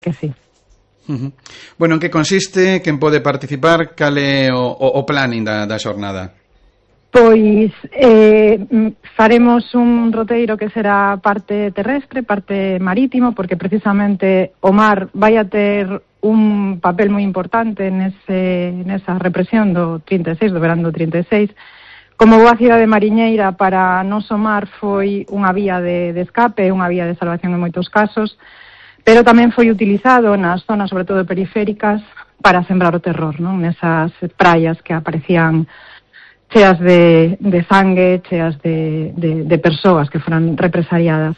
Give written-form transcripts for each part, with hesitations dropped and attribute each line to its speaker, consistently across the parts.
Speaker 1: que sí.
Speaker 2: Bueno, en que consiste, quen pode participar, cal é o planning da xornada?
Speaker 1: Pois faremos un roteiro que será parte terrestre, parte marítimo, porque precisamente o mar vai a ter un papel moi importante nesa represión do 36, do verán do 36. Como boa cidade mariñeira, para nos o mar foi unha vía de escape, unha vía de salvación en moitos casos, pero tamén foi utilizado nas zonas, sobre todo periféricas, para sembrar o terror, non? Nesas praias que aparecían cheas de sangue, cheas de persoas que foran represaliadas.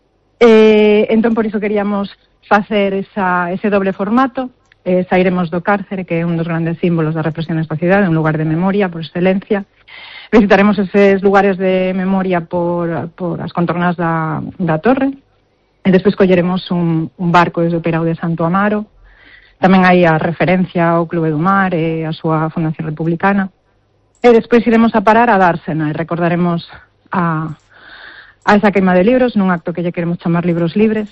Speaker 1: Entón, por iso queríamos facer ese doble formato. Sairemos do cárcere, que é un dos grandes símbolos da represión nesta cidade, un lugar de memoria por excelencia. Visitaremos eses lugares de memoria por as contornas da torre. E despois colleremos un barco desde o Peirao de Santo Amaro. Tamén hai a referencia ao Clube do Mar e a súa Fundación Republicana. E despois iremos a parar a Dársena e recordaremos a esa queima de libros nun acto que lle queremos chamar Libros Libres.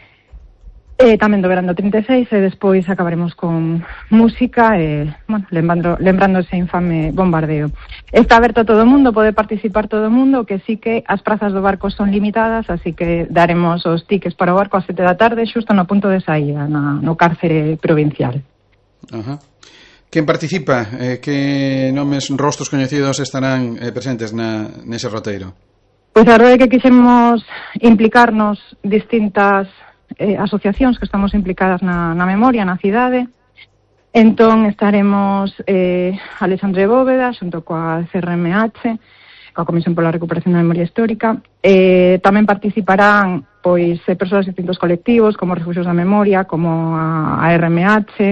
Speaker 1: E tamén do verán do 36 e despois acabaremos con música e, bueno, lembrando ese infame bombardeo. Está aberto a todo o mundo, pode participar todo o mundo, que sí que as prazas do barco son limitadas, así que daremos os tickets para o barco a 7 da tarde, xusto no punto de saída, no cárcere provincial.
Speaker 2: Ajá. Quen participa? Que nomes, rostros coñecidos estarán presentes nese roteiro?
Speaker 1: Pois a verdade é que quixemos implicarnos distintas asociacións que estamos implicadas na memoria, na cidade. Entón estaremos Alexandre Bóveda xunto coa CRMH, coa Comisión pola Recuperación da Memoria Histórica. Tamén participarán pois persoas de distintos colectivos como Refugios da Memoria, como a RMH.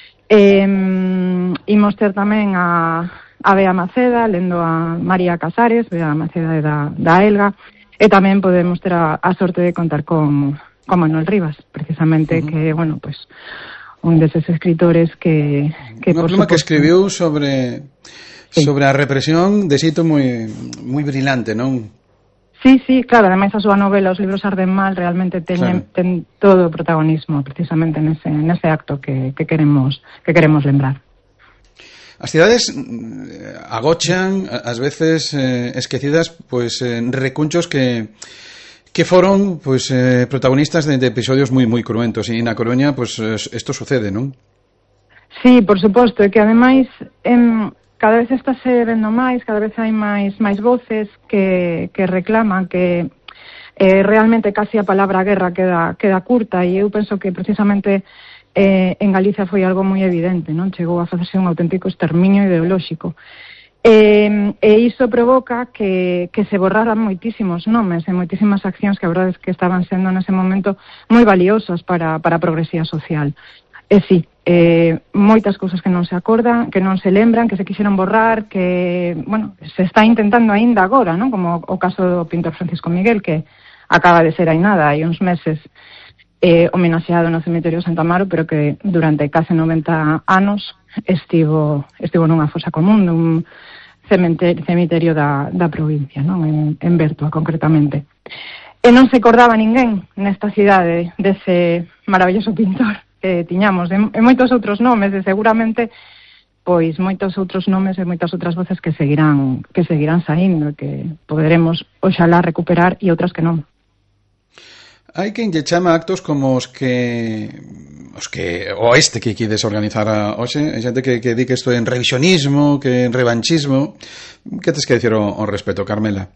Speaker 1: Imos ter tamén a Bea Maceda lendo a María Casares, Bea Maceda da Elga, e tamén podemos ter a sorte de contar con Manuel Rivas, precisamente, que, bueno, pues un deses escritores que
Speaker 2: unha pluma que escribiu sobre a represión de xeito moi brilante, non?
Speaker 1: Sí, claro, ademais a súa novela Os libros arden mal realmente ten todo o protagonismo precisamente nese acto que queremos lembrar.
Speaker 2: As cidades agochan, ás veces esquecidas, pois recunchos que foron pois protagonistas de episodios moi cruentos, e na Coruña pois isto sucede, non?
Speaker 1: Sí, por suposto, e que ademais cada vez está se vendo máis, cada vez hai máis voces que reclaman que realmente casi a palabra guerra queda curta, e eu penso que precisamente en Galicia foi algo moi evidente, non? Chegou a facerse un auténtico exterminio ideolóxico. E iso provoca que se borraran moitísimos nomes e moitísimas accións que a verdade é que estaban sendo nese momento moi valiosas para a progresía social. E sí, moitas cousas que non se acordan, que non se lembran, que se quixeron borrar, que, bueno, se está intentando aínda agora, non? Como o caso do pintor Francisco Miguel, que acaba de ser hai nada, hai uns meses, homenaxeado no cemiterio de Santo Amaro, pero que durante case 90 anos estivo nunha fosa común, nun cemiterio da provincia, non? En Bertua, concretamente. E non se acordaba ninguén nesta cidade dese maravilloso pintor que tiñamos, e moitos outros nomes, e seguramente pois moitos outros nomes e moitas outras voces que seguirán saindo, que poderemos oxalá recuperar, e outras que non.
Speaker 2: Hai quen lle chama actos como os que que quides organizar hoxe. Hai xente que di que isto é en revisionismo, que en revanchismo. Que tes que dicir ao respecto, Carmela?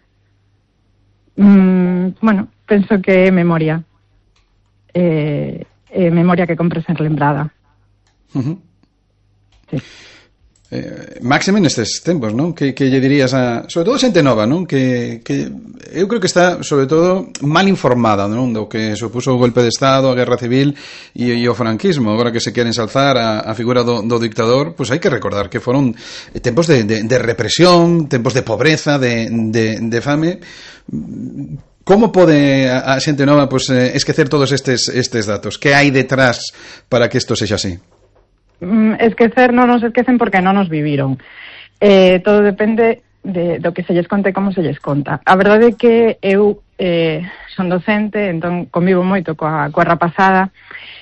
Speaker 1: Bueno, penso que é memoria. Memoria que compre ser lembrada. Sí.
Speaker 2: Máxime nestes tempos, non? Que lle dirías sobre todo xente nova, non? Que eu creo que está, sobre todo, mal informada, non? Do que supuso o golpe de Estado, a guerra civil e o franquismo. Agora que se queren ensalzar a figura do dictador, pois hai que recordar que foron tempos de represión, tempos de pobreza, de fame. Como pode a xente nova pois esquecer todos estes datos? Que hai detrás para que isto sexa así?
Speaker 1: Esquecer non nos esquecen porque non nos viviron. Todo depende do que se lles conte e como se lles conta. A verdade é que eu son docente, entón convivo moito coa rapazada,